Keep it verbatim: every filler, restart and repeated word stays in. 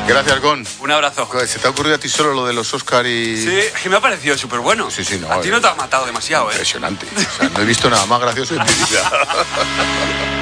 Gracias, Gon. Un abrazo. ¿Se te ha ocurrido a ti solo lo de los Oscar y...? Sí, es que me ha parecido súper bueno. Sí, sí, no. A ti no te has matado demasiado, ¿eh? Impresionante. O sea, no he visto nada más gracioso en mi vida.